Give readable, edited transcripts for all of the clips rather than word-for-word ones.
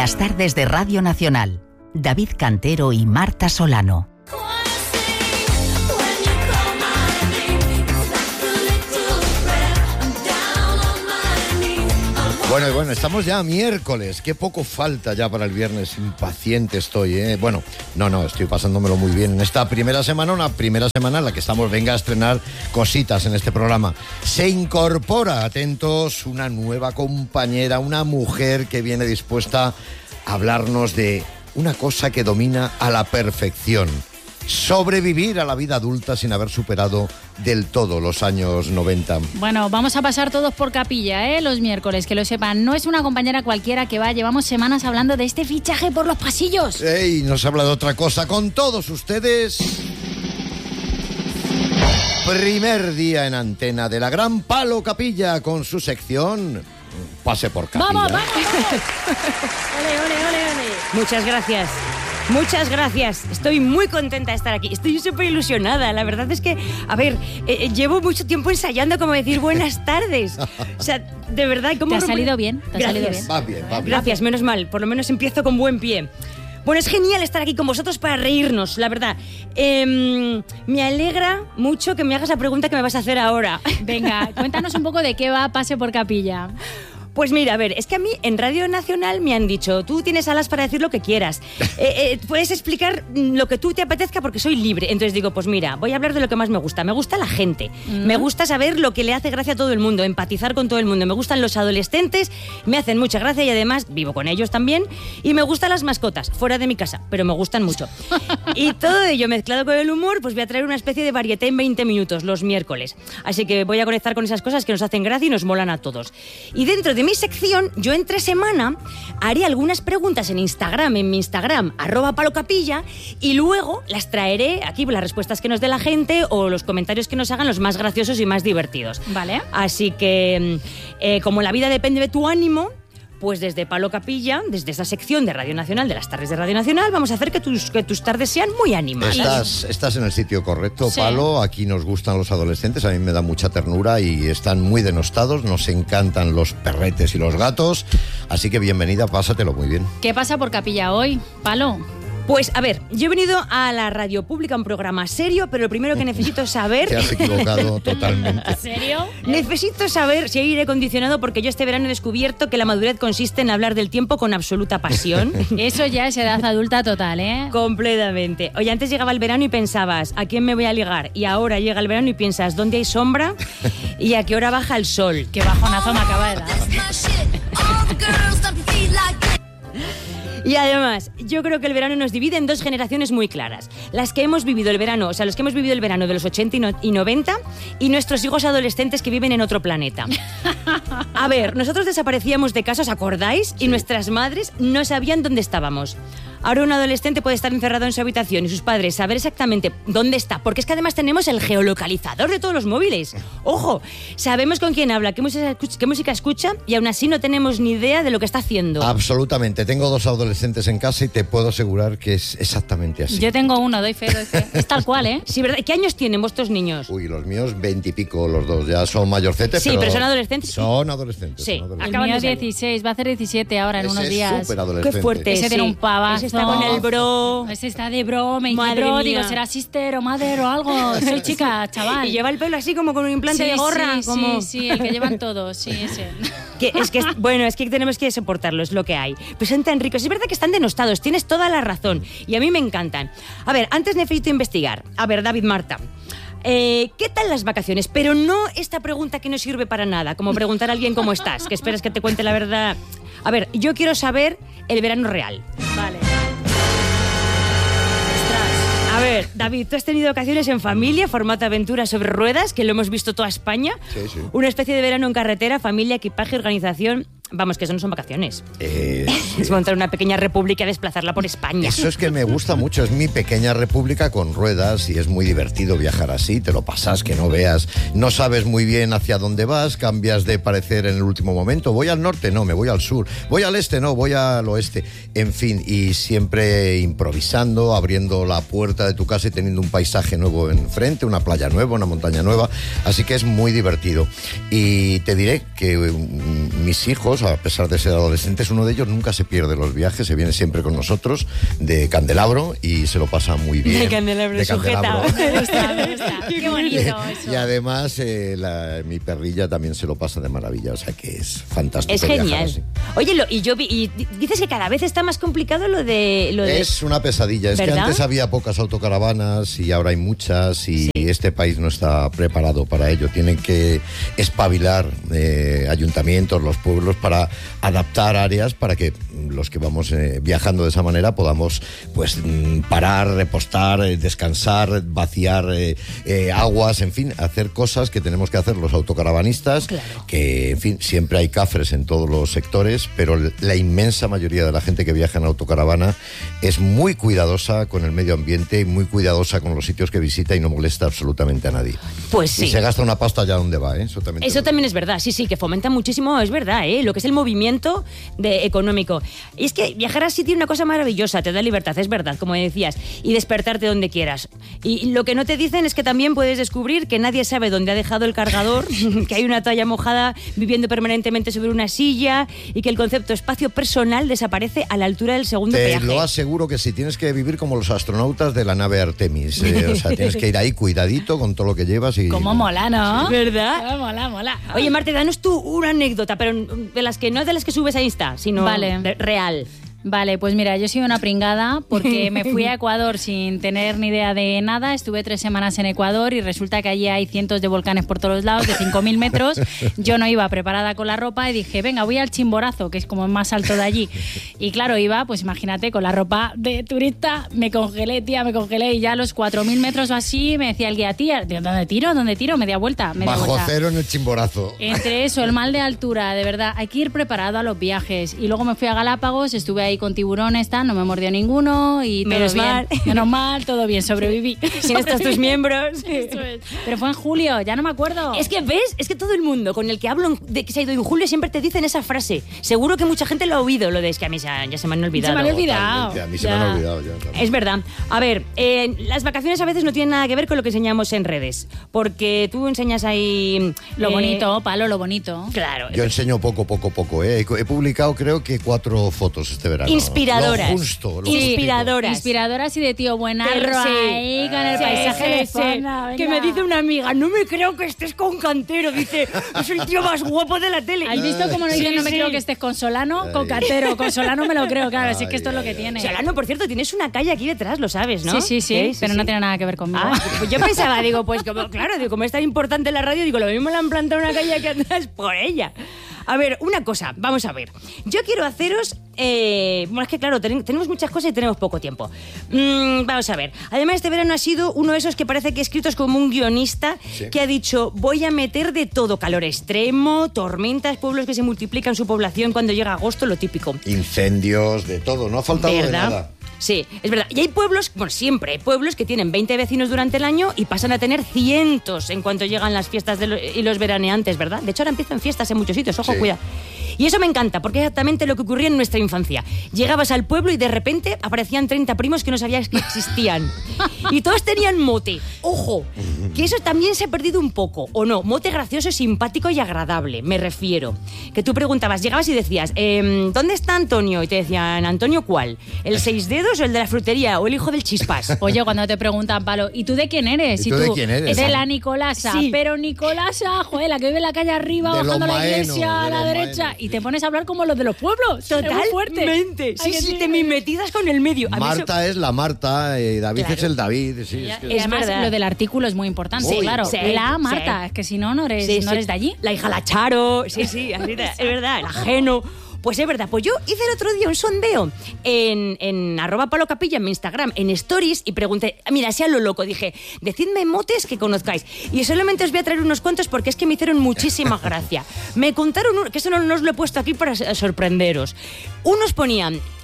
Las tardes de Radio Nacional. David Cantero y Marta Solano. Bueno, estamos ya a miércoles. Qué poco falta ya para el viernes. Impaciente estoy, ¿eh? Bueno, no, estoy pasándomelo muy bien en esta primera semana, una primera semana en la que estamos, venga a estrenar cositas en este programa. Se incorpora, atentos, una nueva compañera, una mujer que viene dispuesta a hablarnos de una cosa que domina a la perfección: sobrevivir a la vida adulta sin haber superado del todo los años 90. Bueno, vamos a pasar todos por capilla, los miércoles, que lo sepan. No es una compañera cualquiera que va, llevamos semanas hablando de este fichaje por los pasillos. ¡Ey! Nos habla de otra cosa. Con todos ustedes, primer día en antena de la gran Palo Capilla con su sección Pase por Capilla. ¡Vamos! Ole. Muchas gracias. Estoy muy contenta de estar aquí. Estoy súper ilusionada. La verdad es que, llevo mucho tiempo ensayando como decir buenas tardes. O sea, de verdad, ¿cómo ¿Te ha salido bien? Va bien. Gracias, menos mal. Por lo menos empiezo con buen pie. Bueno, es genial estar aquí con vosotros para reírnos, la verdad. Me alegra mucho que me hagas la pregunta que me vas a hacer ahora. Venga, cuéntanos un poco de qué va Pase por Capilla. Pues mira, a ver, es que a mí en Radio Nacional me han dicho: tú tienes alas para decir lo que quieras, puedes explicar lo que tú te apetezca porque soy libre. Entonces digo, pues mira, voy a hablar de lo que más me gusta la gente, me gusta saber lo que le hace gracia a todo el mundo, empatizar con todo el mundo, me gustan los adolescentes, me hacen mucha gracia y además vivo con ellos también, y me gustan las mascotas, fuera de mi casa, pero me gustan mucho. Y todo ello mezclado con el humor, pues voy a traer una especie de varieté en 20 minutos los miércoles, así que voy a conectar con esas cosas que nos hacen gracia y nos molan a todos. Y dentro de mi sección, yo entre semana haré algunas preguntas en mi Instagram, @palocapilla, y luego las traeré aquí, las respuestas que nos dé la gente o los comentarios que nos hagan, los más graciosos y más divertidos. Vale. Así que, como la vida depende de tu ánimo, pues desde Palo Capilla, desde esa sección de Radio Nacional, de las tardes de Radio Nacional, vamos a hacer que tus tardes sean muy animadas. Estás en el sitio correcto, sí. Palo. Aquí nos gustan los adolescentes, a mí me da mucha ternura y están muy denostados. Nos encantan los perretes y los gatos. Así que bienvenida, pásatelo muy bien. ¿Qué pasa por Capilla hoy, Palo? Pues, a ver, yo he venido a la radio pública, un programa serio, pero lo primero que necesito saber... Te has equivocado totalmente. ¿En serio? Necesito saber si hay aire acondicionado, porque yo este verano he descubierto que la madurez consiste en hablar del tiempo con absoluta pasión. Eso ya es edad adulta total, ¿eh? Completamente. Oye, antes llegaba el verano y pensabas, ¿a quién me voy a ligar? Y ahora llega el verano y piensas, ¿dónde hay sombra? ¿Y a qué hora baja el sol? Qué bajonazo me acaba de dar. Y además, yo creo que el verano nos divide en dos generaciones muy claras. Las que hemos vivido el verano, los que hemos vivido el verano de los 80 y 90, y nuestros hijos adolescentes que viven en otro planeta. A ver, nosotros desaparecíamos de casa, ¿os acordáis? Y nuestras madres no sabían dónde estábamos. Ahora un adolescente puede estar encerrado en su habitación y sus padres saber exactamente dónde está, porque es que además tenemos el geolocalizador de todos los móviles. ¡Ojo! Sabemos con quién habla, qué música escucha, y aún así no tenemos ni idea de lo que está haciendo. Absolutamente. Tengo 2 adolescentes en casa y te puedo asegurar que es exactamente así. Yo tengo uno, doy fe. Es tal cual, ¿eh? Sí, ¿verdad? ¿Qué años tienen vuestros niños? Uy, los míos 20 y pico los dos. Ya son mayorcetes, sí, pero son adolescentes. Son adolescentes. Sí. Son El mío 16, va a hacer 17 ahora en unos días. Súper adolescente. Qué fuerte. Ese tiene un pavazo. Ese está con el bro. Ese está de bro, me dice Madre bro, mía. digo, será sister o mother o algo. Soy chica, chaval. Y lleva el pelo así como con un implante de gorra. Sí, el que llevan todos, sí, ese. Es que tenemos que soportarlo, es lo que hay. Pues son tan ricos. Es verdad que están denostados, tienes toda la razón. Y a mí me encantan. A ver, antes necesito investigar. A ver, David, Marta, ¿qué tal las vacaciones? Pero no esta pregunta que no sirve para nada, como preguntar a alguien cómo estás, que esperas que te cuente la verdad. A ver, yo quiero saber el verano real. Vale. A ver, David, ¿tú has tenido vacaciones en familia, formato aventura sobre ruedas, que lo hemos visto toda España? Sí. Una especie de verano en carretera, familia, equipaje, organización. Vamos, que eso no son vacaciones. Es montar una pequeña república y desplazarla por España. Eso es que me gusta mucho. Es mi pequeña república con ruedas y es muy divertido viajar así. Te lo pasas que no veas. No sabes muy bien hacia dónde vas. Cambias de parecer en el último momento. Voy al norte, no, me voy al sur. Voy al este, no, voy al oeste. En fin, y siempre improvisando, abriendo la puerta de tu casa y teniendo un paisaje nuevo enfrente, una playa nueva, una montaña nueva. Así que es muy divertido. Y te diré que mis hijos hijos, a pesar de ser adolescentes, uno de ellos nunca se pierde los viajes, se viene siempre con nosotros de Candelabro y se lo pasa muy bien. De Candelabro, sujeta. Me gusta. Qué bonito eso. Y además mi perrilla también se lo pasa de maravilla, o sea que es fantástico. Es genial. Oye, y dices que cada vez está más complicado lo de... Es una pesadilla, es ¿verdad? que antes había pocas autocaravanas y ahora hay muchas y este país no está preparado para ello. Tienen que espabilar ayuntamientos, los pueblos, para adaptar áreas para que los que vamos viajando de esa manera podamos pues parar, repostar, descansar, vaciar aguas, en fin, hacer cosas que tenemos que hacer los autocaravanistas, claro. Que en fin, siempre hay cafres en todos los sectores, pero la inmensa mayoría de la gente que viaja en autocaravana es muy cuidadosa con el medio ambiente y muy cuidadosa con los sitios que visita y no molesta absolutamente a nadie. Pues sí. Y se gasta una pasta allá donde va, ¿eh? Eso también es verdad, sí, que fomenta muchísimo, es verdad, lo que es el movimiento económico. Y es que viajar así tiene una cosa maravillosa, te da libertad, es verdad, como decías, y despertarte donde quieras. Y lo que no te dicen es que también puedes descubrir que nadie sabe dónde ha dejado el cargador, que hay una toalla mojada viviendo permanentemente sobre una silla y que el concepto espacio personal desaparece a la altura del segundo peaje. Te lo aseguro que sí, tienes que vivir como los astronautas de la nave Artemis, o sea, tienes que ir ahí cuidadito con todo lo que llevas y... Cómo mola, ¿no? ¿Verdad? Cómo mola. Oye, Marte, danos tú una anécdota, pero de las que no de las que subes a Insta, sino real. Vale, pues mira, yo soy una pringada porque me fui a Ecuador sin tener ni idea de nada. Estuve 3 semanas en Ecuador y resulta que allí hay cientos de volcanes por todos lados, de 5.000 metros. Yo no iba preparada con la ropa y dije, venga, voy al Chimborazo, que es como el más alto de allí. Y claro, iba, pues imagínate, con la ropa de turista, me congelé y ya a los 4.000 metros o así me decía el guía, tía, ¿dónde tiro? Media vuelta. Bajo cero en el Chimborazo. Entre eso, el mal de altura, de verdad, hay que ir preparado a los viajes. Y luego me fui a Galápagos, estuve ahí con tiburones, no me mordió ninguno y todo menos bien. mal. Menos mal, todo bien, sobreviví. Sin estos tus miembros. Eso es. Pero fue en julio, ya no me acuerdo. Es que, ¿ves? Es que todo el mundo con el que hablo de que se ha ido en julio siempre te dicen esa frase. Seguro que mucha gente lo ha oído, lo de es que a mí ya se me han olvidado. Se me han olvidado. Totalmente, a mí se me han olvidado ya. Claro. Es verdad. A ver, las vacaciones a veces no tienen nada que ver con lo que enseñamos en redes. Porque tú enseñas ahí... Lo bonito, Palo, lo bonito. Claro. Yo enseño poco. He publicado creo que 4 fotos este verano. Inspiradoras. Lo justo. Inspiradoras y de tío buenarro ahí con el paisaje de zona. Que me dice una amiga, no me creo que estés con Cantero. Dice, es el tío más guapo de la tele. ¿Has visto cómo no dicen no me creo que estés con Solano? Con Cantero. Con Solano me lo creo, claro. Así que esto es lo que tiene. Solano, por cierto, tienes una calle aquí detrás, lo sabes, ¿no? Sí, pero no tiene nada que ver conmigo. Pues yo pensaba, digo, pues como es tan importante la radio, digo, lo mismo le han plantado una calle aquí atrás por ella. A ver, una cosa, vamos a ver. Yo quiero haceros... bueno, es que claro, tenemos muchas cosas y tenemos poco tiempo. Vamos a ver. Además, este verano ha sido uno de esos que parece que escritos como un guionista que ha dicho, voy a meter de todo. Calor extremo, tormentas, pueblos que se multiplican su población cuando llega agosto, lo típico. Incendios, de todo. No ha faltado de nada. Sí, es verdad. Y hay pueblos, bueno, siempre hay pueblos que tienen 20 vecinos durante el año y pasan a tener cientos en cuanto llegan las fiestas y los veraneantes, ¿verdad? De hecho, ahora empiezan fiestas en muchos sitios, ojo, cuidado. Y eso me encanta, porque es exactamente lo que ocurría en nuestra infancia. Llegabas al pueblo y de repente aparecían 30 primos que no sabías que existían. Y todos tenían mote. Ojo, que eso también se ha perdido un poco, ¿o no? Mote gracioso, simpático y agradable, me refiero. Que tú preguntabas, llegabas y decías, ¿dónde está Antonio? Y te decían, ¿Antonio cuál? ¿El 6 dedos o el de la frutería o el hijo del chispas? Oye, cuando te preguntan, Palo, ¿y tú de quién eres? ¿Y tú de quién eres? De la Nicolasa. Sí. Pero Nicolasa, joder, la que vive en la calle arriba, De bajando los a la iglesia Maeno, a de la los derecha. Maeno. Y te pones a hablar como los de los pueblos. Es muy fuerte. Totalmente. Sí, te mimetidas con el medio. A mí Marta es la Marta, David Claro. es el David. Sí, Y es que... además, verdad. lo del artículo es muy importante, Sí, claro. sí, La Marta, sí. es que si no, no eres de allí. La hija la Charo, sí, así es verdad, el ajeno. Pues es verdad, pues yo hice el otro día un sondeo en @palocapilla en mi Instagram, en Stories, y pregunté, mira, sea lo loco, dije, decidme motes que conozcáis. Y solamente os voy a traer unos cuantos porque es que me hicieron muchísima gracia. Me contaron, que eso no os lo he puesto aquí para sorprenderos. Unos ponían,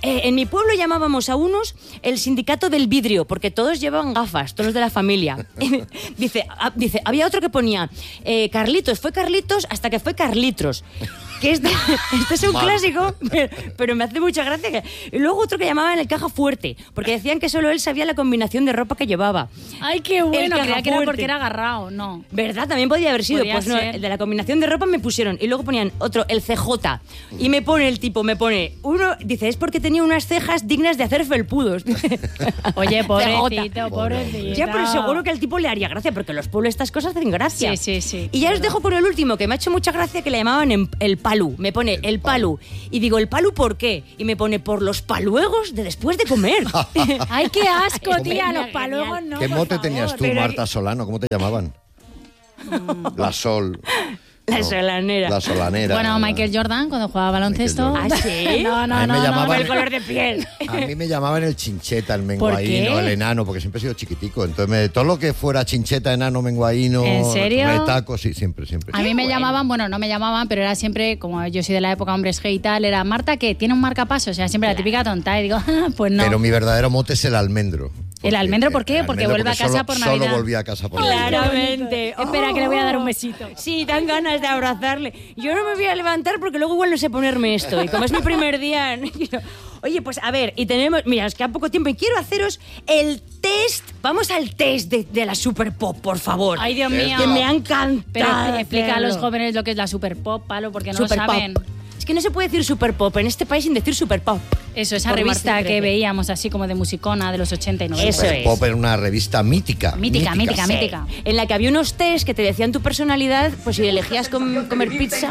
en mi pueblo llamábamos a unos el sindicato del vidrio, porque todos llevaban gafas, todos de la familia. dice, había otro que ponía, Carlitos, fue Carlitos hasta que fue Carlitos. Que este es un clásico, pero me hace mucha gracia. Y luego otro que llamaban el caja fuerte, porque decían que solo él sabía la combinación de ropa que llevaba. ¡Ay, qué bueno! El Creía que era fuerte. porque era agarrado, no. ¿Verdad? También podía haber sido. Podía Pues no, ser. el de la combinación de ropa me pusieron. Y luego ponían otro, el CJ. Y me pone el tipo, uno, dice, es porque tenía unas cejas dignas de hacer felpudos. Oye, pobrecito, CJ. pobrecito. Ya, pero seguro que al tipo le haría gracia, porque en los pueblos estas cosas hacen gracia. Sí. Y ya os dejo con el último, que me ha hecho mucha gracia, que le llamaban el palu. Me pone el palu. Y digo, ¿el palu por qué? Y me pone, por los paluegos de después de comer. ¡Ay, qué asco, tía! Los paluegos no, ¿Qué por mote favor. tenías tú, Pero- Marta Solano? ¿Cómo te llamaban? La Sol. La No, solanera. La solanera. Bueno, Michael Jordan, cuando jugaba baloncesto. Michael Jordan. ¿Ah, sí? No, A mí me llamaban- Por el color de piel. A mí me llamaban el chincheta, el ¿Por menguaíno, qué? el enano, porque siempre he sido chiquitico. Entonces, todo lo que fuera chincheta, enano, menguaíno, ¿En serio? retaco, sí, siempre. A mí me llamaban, bueno, no me llamaban, pero era siempre, como yo soy de la época hombres G y tal, era Marta, que tiene un marcapasos, o sea, siempre la típica tonta. Y digo, pues no. Pero mi verdadero mote es el almendro. ¿El almendro por qué? El Porque almendro, vuelve a casa solo- por Navidad. Solo volví a casa por Navidad. Claramente. Espera, que le voy a dar un besito. Sí, dan ganas de abrazarle. Yo no me voy a levantar porque luego igual no sé ponerme esto. Y como es mi primer día... no quiero- Oye, pues a ver, y tenemos... Mira, os queda poco tiempo y quiero haceros el test. Vamos al test de la Super Pop, por favor. Ay, Dios mío. Que me ha encantado. Pero explica a los hacerlo. jóvenes lo que es la super pop, Palo, porque no Super lo Pop. saben. Es que no se puede decir Super Pop en este país sin decir Super Pop. Eso, esa Por revista Martín que Crece. veíamos así como de musicona de los 80 y 90. Eso es. Pop era una revista mítica. Mítica. Sí, en la que había unos test que te decían tu personalidad, pues si elegías comer pizza...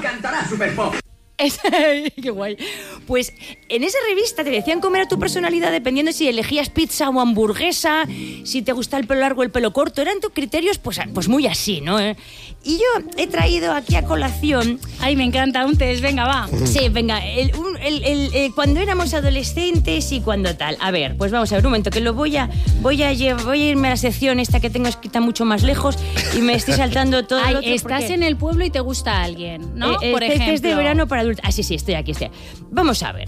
Qué guay. Pues en esa revista te decían comer a tu personalidad dependiendo si elegías pizza o hamburguesa, si te gusta el pelo largo o el pelo corto. Eran tus criterios pues muy así, ¿no? Y yo he traído aquí a colación... Ay, me encanta un test, venga, va. Sí, venga, cuando éramos adolescentes y cuando tal. A ver, pues vamos a ver un momento, que lo voy a irme a la sección esta que tengo escrita mucho más lejos y me estoy saltando todo Ay, el otro estás porque- en el pueblo y te gusta alguien, ¿no? Por este ejemplo. es de verano para adultos. Ah, sí, estoy aquí. Vamos a ver.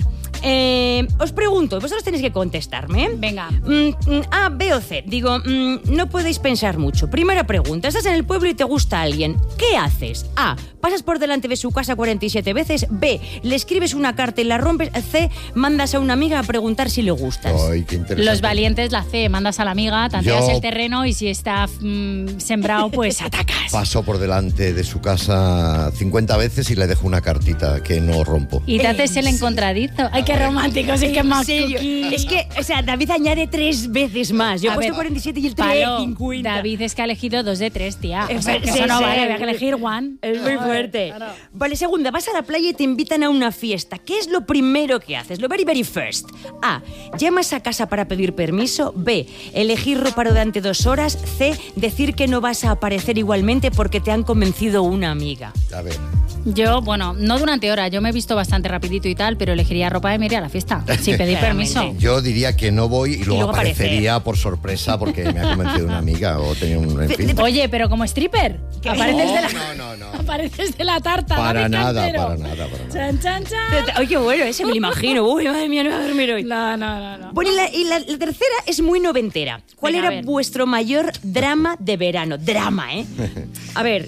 Os pregunto, vosotros tenéis que contestarme. Venga. A, B o C. Digo, no podéis pensar mucho. Primera pregunta. Estás en el pueblo y te gusta alguien. ¿Qué haces? A, pasas por delante de su casa 47 veces. B, le escribes una carta y la rompes. C, mandas a una amiga a preguntar si le gustas. Ay, qué interesante. Los valientes, la C, mandas a la amiga, tanteas Yo- el terreno y si está sembrado, pues atacas. Paso por delante de su casa 50 veces y le dejo una cartita que no rompo. Y te haces el encontradizo. Ay, qué romántico, sí que es más ¿En serio? cookie. Es que, o sea, David añade 3 veces más. Yo he A puesto ver, 47 y el Palo, 50. David es que ha elegido 2 de 3, tía. O sea, que Sí, eso no sí. vale, había que elegir one. Es muy fuerte. Vale, segunda, vas a la playa y te invitan a una fiesta. ¿Qué es lo primero que haces? Lo very first. A, llamas a casa para pedir permiso. B, elegir ropa durante 2 horas. C, decir que no vas a aparecer igualmente porque te han convencido una amiga. A ver. Yo, bueno, no durante horas, yo me he visto bastante rapidito y tal, pero elegiría ropa de me iría a la fiesta, sin pedir Claramente. permiso. Yo diría que no voy y luego luego aparecería por sorpresa porque me ha convencido una amiga o tenía un... En fin. Oye, pero como stripper, apareces de la... No. Apareces de la tarta. Para David nada, Cantero. para nada. Chan, chan, chan. Ay, qué bueno, ese me lo imagino. Uy, madre mía, no voy a dormir hoy. No. Bueno, y la tercera es muy noventera. ¿Cuál Venga, a era ver. vuestro mayor drama de verano? Drama, ¿eh? A ver,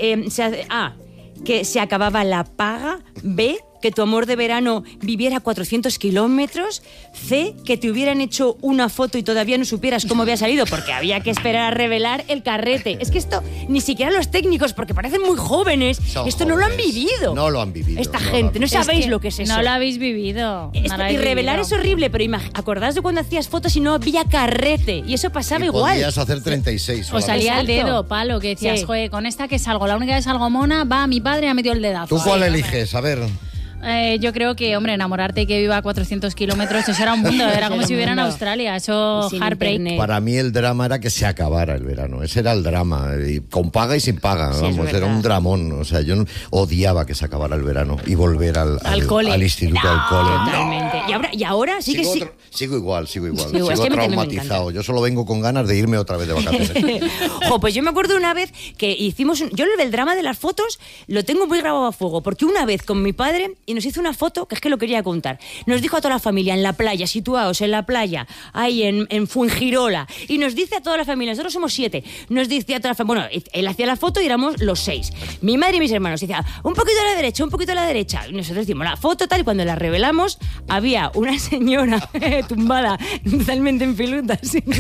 A, que se acababa la paga. B, que tu amor de verano viviera 400 kilómetros. C, que te hubieran hecho una foto y todavía no supieras cómo había salido porque había que esperar a revelar el carrete. Es que esto, ni siquiera los técnicos, porque parecen muy jóvenes, Son esto no lo han jóvenes. vivido. No lo han vivido. Esta no lo gente, han no vivido. sabéis que lo que es eso. No lo habéis vivido. Esto- no lo habéis y revelar vivido. es horrible, pero acordaos de cuando hacías fotos y no había carrete. Y eso pasaba Y igual. podías hacer 36. O salía el Exacto. dedo, Palo, que decías, Sí. joder, con esta que salgo, la única que salgo mona, va, mi padre ha metido el dedazo. ¿Tú cuál Ay, eliges? A ver. Yo creo que, hombre, enamorarte y que viva a 400 kilómetros, eso era un mundo, era como Era si un viviera en mundo. Australia, eso Y sin heartbreak. internet. Para mí el drama era que se acabara el verano. Ese era el drama. Y con paga y sin paga. Sí, es Vamos, era verdad. un dramón. O sea, yo odiaba que se acabara el verano y volver al cole. al instituto, al cole. Totalmente. Y ahora sí que sí. Sigo igual. Sí, igual, Sigo es que a mí también me traumatizado. Yo solo vengo con ganas de irme otra vez de vacaciones. Pues yo me acuerdo una vez que hicimos... Yo el drama de las fotos lo tengo muy grabado a fuego, porque una vez con mi padre y nos hizo una foto, que es que lo quería contar. Nos dijo a toda la familia, en la playa, situados en la playa, ahí en Fuengirola, y nos dice a toda la familia, nosotros somos 7, nos dice a toda la familia, bueno, él hacía la foto y éramos los 6. Mi madre y mis hermanos, decía, un poquito a la derecha, un poquito a la derecha. Y nosotros decimos la foto tal, y cuando la revelamos, había una señora tumbada, totalmente en pelotas,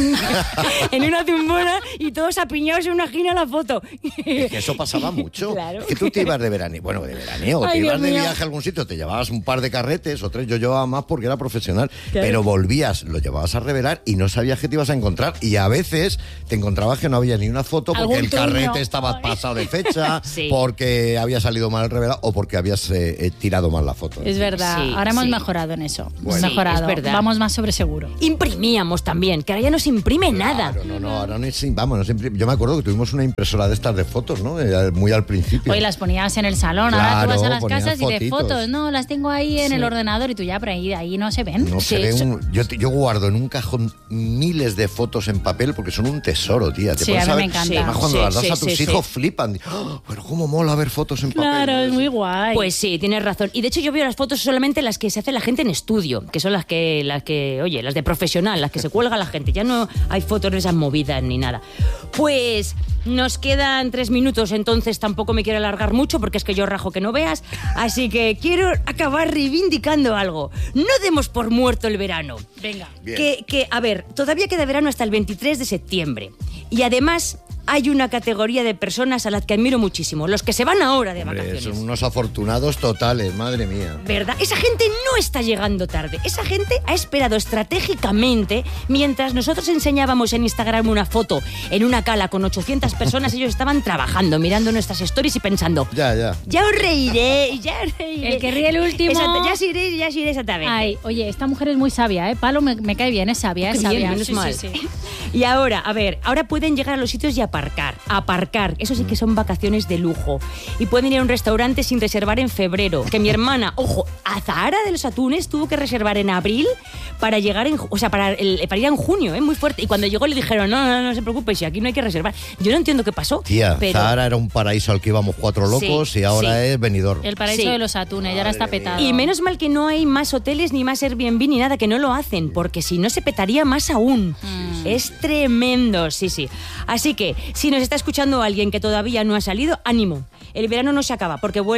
en una tumbona, y todos apiñados en una esquina la foto. Es que eso pasaba mucho. Claro. Es que tú te ibas de veraneo, bueno, de veraneo, Ay, te ibas Dios de mío. viaje a algún sitio, te llevabas un par de carretes o 3, yo llevaba más porque era profesional, pero volvías, lo llevabas a revelar y no sabías qué te ibas a encontrar, y a veces te encontrabas que no había ni una foto porque Algún el truño. carrete estaba pasado de fecha, Sí. porque había salido mal el revelado o porque habías tirado mal la foto. Es verdad, Sí, ahora hemos sí. mejorado en eso. Bueno. Hemos mejorado. Sí, es verdad. Vamos más sobre seguro. Imprimíamos también, que ahora ya no se imprime nada. Claro, no, ahora no es, vamos, no siempre. Yo me acuerdo que tuvimos una impresora de estas de fotos, ¿no? Muy al principio. Hoy las ponías en el salón, ahora tú Claro, vas a las ponías casas y de fotitos. fotos, no, las tengo ahí en el ordenador y tú ya, pero ahí no se ven. No Sí, se ve eso- yo guardo en un cajón miles de fotos en papel porque son un tesoro, tía. Te Sí, pones a mí me ver- encanta. Además, cuando Sí, las das sí, a tus sí, hijos sí. flipan. ¡Oh! Pero cómo mola ver fotos en papel. Claro, es muy guay. Pues sí, tienes razón. Y de hecho yo veo las fotos solamente las que se hace la gente en estudio, que son las que, oye, las de profesional, las que se cuelga la gente. Ya no hay fotos de esas movidas ni nada. Pues nos quedan 3 minutos, entonces tampoco me quiero alargar mucho porque es que yo rajo que no veas. Así que quiero acabar reivindicando algo. No demos por muerto el verano. Venga. Bien. Que, a ver, todavía queda verano hasta el 23 de septiembre. Y además hay una categoría de personas a las que admiro muchísimo, los que se van ahora de Hombre, vacaciones. son unos afortunados totales, madre mía. ¿Verdad? Esa gente no está llegando tarde. Esa gente ha esperado estratégicamente mientras nosotros enseñábamos en Instagram una foto en una cala con 800 personas. Ellos estaban trabajando, mirando nuestras stories y pensando, Ya. ya os reiré, ya os reiré. El que ríe el último. Exacto, ya os iré exactamente. Ay, oye, esta mujer es muy sabia, ¿eh? Palo me cae bien, es sabia, Qué es sabia. bien, menos Sí, mal. sí, sí. Y ahora, a ver, ahora pueden llegar a los sitios y aparcar. Eso sí que son vacaciones de lujo. Y pueden ir a un restaurante sin reservar en febrero. Que mi hermana, ojo, a Zahara de los Atunes tuvo que reservar en abril para llegar para ir en junio, muy fuerte. Y cuando llegó le dijeron, no se preocupe, si aquí no hay que reservar. Yo no entiendo qué pasó. Tía, pero Zahara era un paraíso al que íbamos 4 locos Sí, y ahora sí. es Benidorm. El paraíso Sí. de los atunes, ya ahora está petado. Y menos mal que no hay más hoteles ni más Airbnb ni nada, que no lo hacen, porque si no se petaría más aún. Es tremendo, sí. Así que, si nos está escuchando alguien que todavía no ha salido, ánimo. El verano no se acaba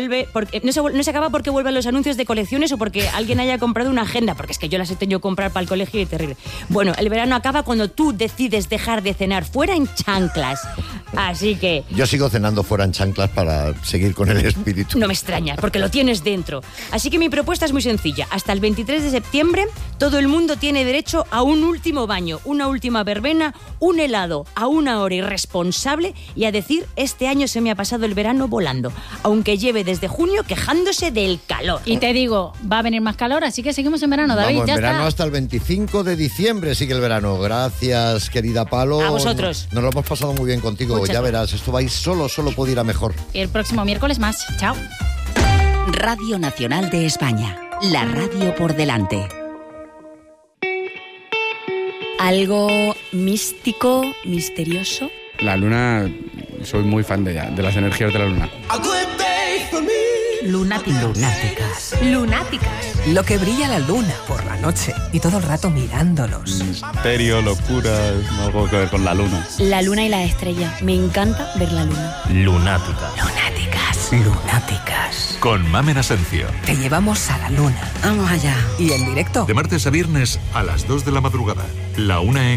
no se acaba porque vuelven los anuncios de colecciones o porque alguien haya comprado una agenda, porque es que yo las he tenido que comprar para el colegio y terrible. Bueno, el verano acaba cuando tú decides dejar de cenar fuera en chanclas. Así que Yo sigo cenando fuera en chanclas para seguir con el espíritu. no me extraña, porque lo tienes dentro. Así que mi propuesta es muy sencilla. Hasta el 23 de septiembre, todo el mundo tiene derecho a un último baño, una última verbena, un helado a una hora irresponsable y a decir, este año se me ha pasado el verano volando, aunque lleve desde junio quejándose del calor. Y te digo, va a venir más calor, así que seguimos en verano, David. Vamos, Ya en verano está. hasta el 25 de diciembre sigue el verano. Gracias, querida Palo. A vosotros. Nos lo hemos pasado muy bien contigo. Muchas ya gracias. verás, esto va a ir solo puede ir a mejor. Y el próximo miércoles más. Chao. Radio Nacional de España. La radio por delante. Algo místico, misterioso. La luna, soy muy fan de ella, de las energías de la luna. Lunáticas. Lunáticas. Lo que brilla la luna por la noche y todo el rato mirándonos. Misterio, locura, algo que ver con la luna. La luna y las estrellas. Me encanta ver la luna. Lunática. Lunáticas. Con Mamen Asencio. Te llevamos a la luna. Vamos allá. Y en directo. De martes a viernes a las 2 de la madrugada. La 1 en